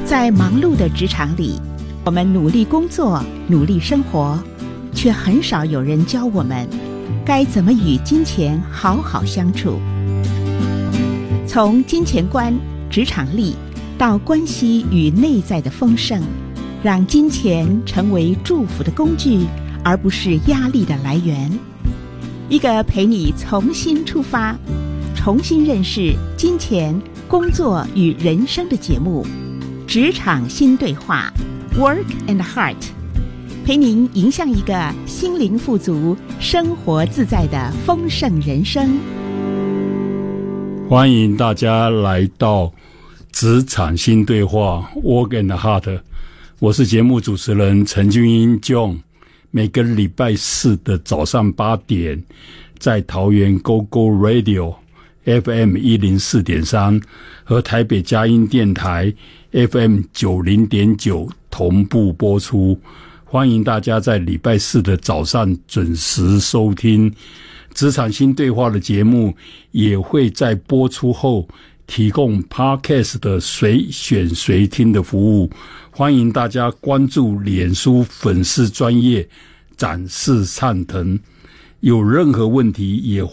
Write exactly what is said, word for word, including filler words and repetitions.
在忙碌的职场里，我们努力工作，努力生活，却很少有人教我们该怎么与金钱好好相处。从金钱观、职场力到关系与内在的丰盛，让金钱成为祝福的工具，而不是压力的来源。一个陪你重新出发，重新认识金钱、工作与人生的节目《职场新对话》 Work and Heart， 陪您迎向一个心灵富足、生活自在的丰盛人生。 欢迎大家来到职场新对话 Work and Heart， 我是节目主持人陈俊英 John。每个礼拜四的早上八点，在桃园 Go Go Radio F M 一零四点三 和台北佳音电台 F M 九零点九 同步播出。欢迎大家在礼拜四的早上准时收听。职场新对话的节目也会在播出后提供 Podcast 的随选随听的服务。欢迎大家关注脸书粉丝专页展示畅腾，有任何问题也